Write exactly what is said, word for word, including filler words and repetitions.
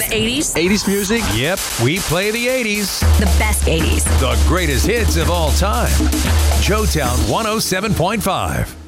the eighties? eighties music? Yep, we play the eighties. The best eighties. The greatest hits of all time. Joetown one oh seven point five.